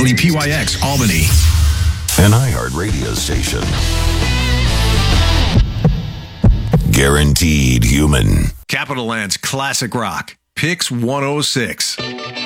WPYX Albany. An iHeart radio station. Guaranteed human. Capital Land's classic rock. Pix 106.